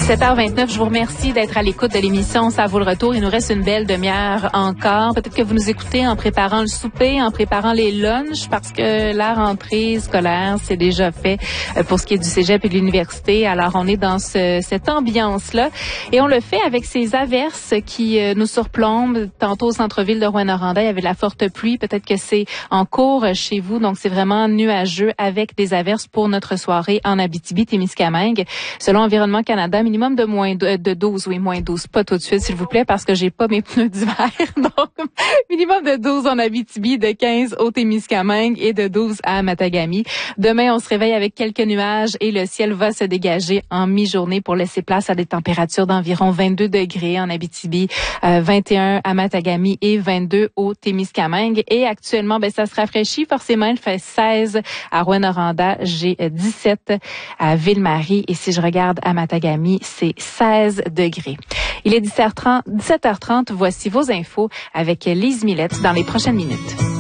17h29, je vous remercie d'être à l'écoute de l'émission Ça vaut le retour. Il nous reste une belle demi-heure encore. Peut-être que vous nous écoutez en préparant le souper, en préparant les lunchs, parce que la rentrée scolaire, c'est déjà fait pour ce qui est du cégep et de l'université. Alors, on est dans cette ambiance-là. Et on le fait avec ces averses qui nous surplombent. Tantôt au centre-ville de Rouyn-Noranda, il y avait de la forte pluie. Peut-être que c'est en cours chez vous. Donc, c'est vraiment nuageux avec des averses pour notre soirée en Abitibi-Témiscamingue. Selon Environnement Canada, minimum de 12, oui, moins 12, pas tout de suite, s'il vous plaît, parce que j'ai pas mes pneus d'hiver. Donc, minimum de 12 en Abitibi, de 15 au Témiscamingue et de 12 à Matagami. Demain, on se réveille avec quelques nuages et le ciel va se dégager en mi-journée pour laisser place à des températures d'environ 22 degrés en Abitibi, 21 à Matagami et 22 au Témiscamingue. Et actuellement, ça se rafraîchit forcément. Il fait 16 à Rouyn-Noranda, j'ai 17 à Ville-Marie et si je regarde à Matagami, c'est 16 degrés. Il est 17h30. Voici vos infos avec Lise Millette dans les prochaines minutes.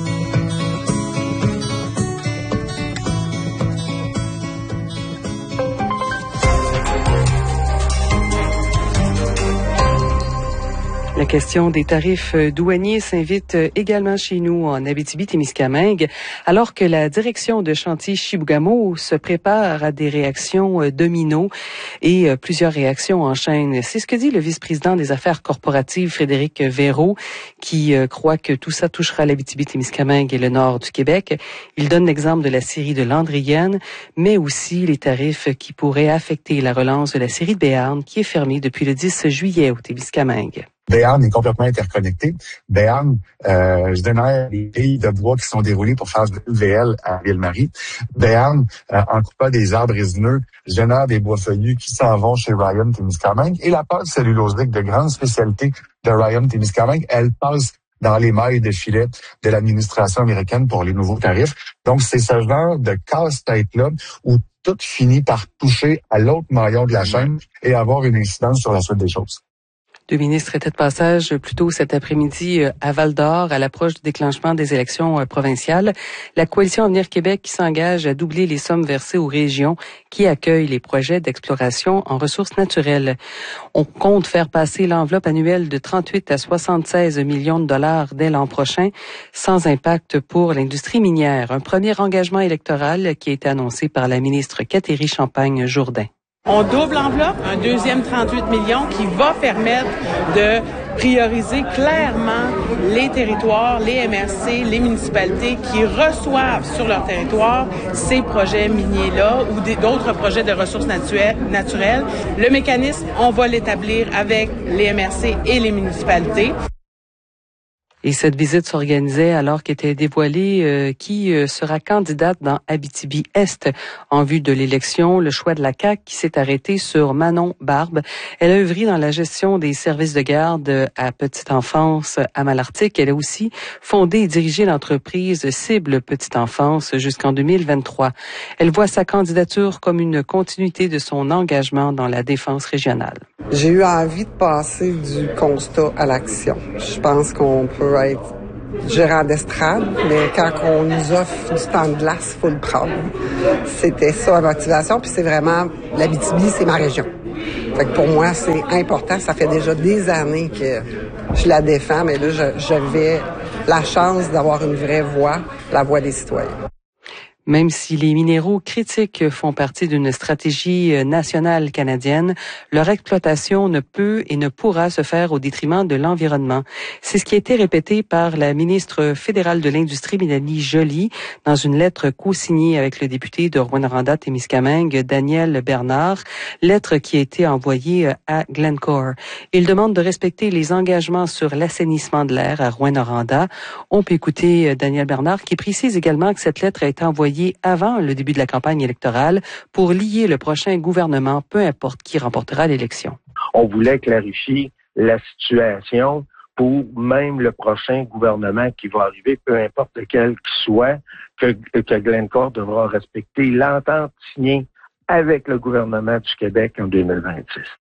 La question des tarifs douaniers s'invite également chez nous en Abitibi-Témiscamingue, alors que la direction de chantier Chibougamau se prépare à des réactions domino et plusieurs réactions en chaîne. C'est ce que dit le vice-président des affaires corporatives, Frédéric Véraud, qui croit que tout ça touchera l'Abitibi-Témiscamingue et le nord du Québec. Il donne l'exemple de la série de Landrienne, mais aussi les tarifs qui pourraient affecter la relance de la série de Béarn, qui est fermée depuis le 10 juillet au Témiscamingue. Béarn est complètement interconnecté. Béarn génère des piles de bois qui sont déroulées pour faire du VL à Ville-Marie. Béarn, en coupant des arbres résineux, génère des bois feuillus qui s'en vont chez Ryan Témiscamingue. Et la pâte cellulosique de grande spécialité de Ryan Témiscamingue, elle passe dans les mailles de filet de l'administration américaine pour les nouveaux tarifs. Donc, c'est ce genre de casse-tête-là où tout finit par toucher à l'autre maillon de la chaîne et avoir une incidence sur la suite des choses. Le ministre était de passage plus tôt cet après-midi à Val-d'Or à l'approche du déclenchement des élections provinciales. La Coalition Avenir Québec qui s'engage à doubler les sommes versées aux régions qui accueillent les projets d'exploration en ressources naturelles. On compte faire passer l'enveloppe annuelle de 38 à 76 millions de dollars dès l'an prochain, sans impact pour l'industrie minière. Un premier engagement électoral qui a été annoncé par la ministre Catherine Champagne-Jourdain. On double l'enveloppe, un deuxième 38 millions qui va permettre de prioriser clairement les territoires, les MRC, les municipalités qui reçoivent sur leur territoire ces projets miniers-là ou d'autres projets de ressources naturelles. Le mécanisme, on va l'établir avec les MRC et les municipalités. Et cette visite s'organisait alors qu'était dévoilé qui sera candidate dans Abitibi-Est en vue de l'élection. Le choix de la CAQ qui s'est arrêté sur Manon Barbe. Elle a œuvré dans la gestion des services de garde à petite enfance à Malartic. Elle a aussi fondé et dirigé l'entreprise Cible Petite Enfance jusqu'en 2023. Elle voit sa candidature comme une continuité de son engagement dans la défense régionale. J'ai eu envie de passer du constat à l'action. Je pense qu'on peut être gérant d'estrade, mais quand on nous offre du temps de glace, il faut le prendre. C'était ça la motivation, puis c'est vraiment, l'Abitibi, c'est ma région. Fait que pour moi, c'est important. Ça fait déjà des années que je la défends, mais là, j'avais la chance d'avoir une vraie voix, la voix des citoyens. Même si les minéraux critiques font partie d'une stratégie nationale canadienne, leur exploitation ne peut et ne pourra se faire au détriment de l'environnement. C'est ce qui a été répété par la ministre fédérale de l'Industrie, Mélanie Joly, dans une lettre co-signée avec le député de Rouyn-Noranda-Témiscamingue, Daniel Bernard, lettre qui a été envoyée à Glencore. Il demande de respecter les engagements sur l'assainissement de l'air à Rouyn-Noranda. On peut écouter Daniel Bernard qui précise également que cette lettre a été envoyée avant le début de la campagne électorale pour lier le prochain gouvernement, peu importe qui remportera l'élection. On voulait clarifier la situation pour même le prochain gouvernement qui va arriver, peu importe lequel qu'il soit, que Glencore devra respecter l'entente signée avec le gouvernement du Québec en 2026.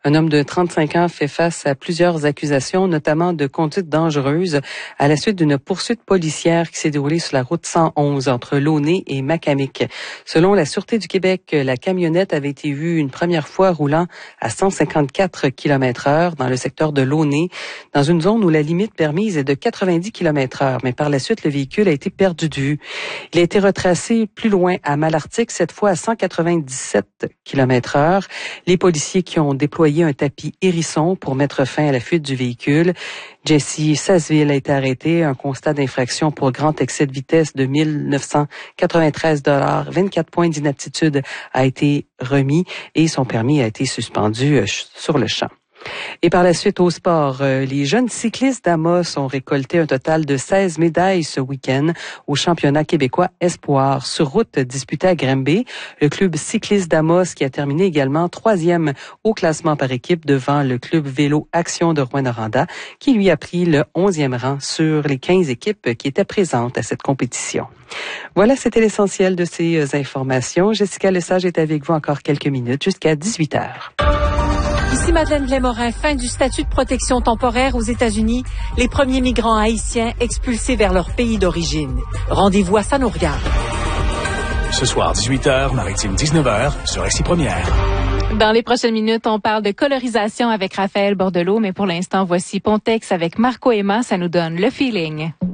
Un homme de 35 ans fait face à plusieurs accusations, notamment de conduite dangereuse, à la suite d'une poursuite policière qui s'est déroulée sur la route 111 entre Launay et Macamic. Selon la Sûreté du Québec, la camionnette avait été vue une première fois roulant à 154 km/h dans le secteur de Launay, dans une zone où la limite permise est de 90 km/h. Mais par la suite, le véhicule a été perdu de vue. Il a été retracé plus loin à Malartic, cette fois à 197 km/h. Les policiers qui ont déployé un tapis hérisson pour mettre fin à la fuite du véhicule. Jesse Sasseville a été arrêté. Un constat d'infraction pour grand excès de vitesse de 1993 $, 24 points d'inaptitude a été remis et son permis a été suspendu sur le champ. Et par la suite au sport, les jeunes cyclistes d'Amos ont récolté un total de 16 médailles ce week-end au championnat québécois Espoir sur route disputé à Granby. Le club cycliste d'Amos qui a terminé également 3e au classement par équipe devant le club vélo Action de Rouyn-Noranda qui lui a pris le 11e rang sur les 15 équipes qui étaient présentes à cette compétition. Voilà, c'était l'essentiel de ces informations. Jessica Lesage est avec vous encore quelques minutes jusqu'à 18h. Ici Madeleine Blais-Morin, fin du statut de protection temporaire aux États-Unis, les premiers migrants haïtiens expulsés vers leur pays d'origine. Rendez-vous à Ça nous regarde. Ce soir, 18h, Maritime 19h, sur RCI Première. Dans les prochaines minutes, on parle de colorisation avec Raphaël Bordelot, mais pour l'instant, voici Pontex avec Marco Emma, ça nous donne le feeling.